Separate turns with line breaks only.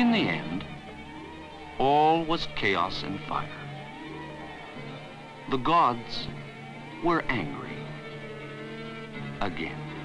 in the end, all was chaos and fire. The gods were angry again.